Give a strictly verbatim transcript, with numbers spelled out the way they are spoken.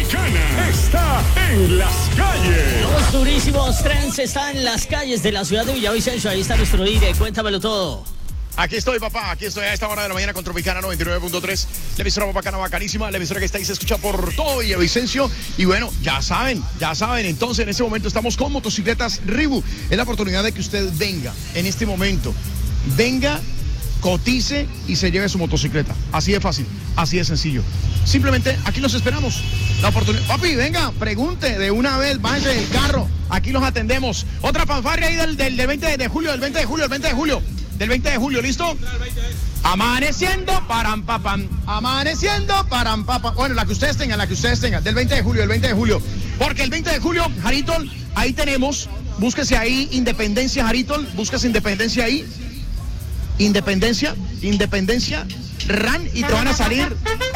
Tropicana está en las calles. Los durísimos trends están en las calles de la ciudad de Villavicencio. Ahí está nuestro líder, cuéntamelo todo. Aquí estoy, papá, aquí estoy a esta hora de la mañana con Tropicana noventa y nueve punto tres. La emisora más bacana, bacanísima, la emisora que está ahí se escucha por todo Villavicencio. Y bueno, ya saben, ya saben, entonces en este momento estamos con Motocicletas Ribu. Es la oportunidad de que usted venga en este momento. Venga, cotice y se lleve su motocicleta. Así de fácil, así de sencillo. Simplemente aquí los esperamos. La oportunidad. Papi, venga, pregunte de una vez, bájese del carro. Aquí los atendemos. Otra fanfarria ahí del, del, del veinte de julio, del veinte de julio, del veinte de julio. Del veinte de julio, ¿listo? Amaneciendo, param, papam. Amaneciendo, param, papam. Bueno, la que ustedes tengan, la que ustedes tengan. Del veinte de julio, del veinte de julio. Porque el veinte de julio, Haritol, ahí tenemos. Búsquese ahí Independencia, Haritol. Búsquese Independencia ahí. Independencia, Independencia, R A N y te van a salir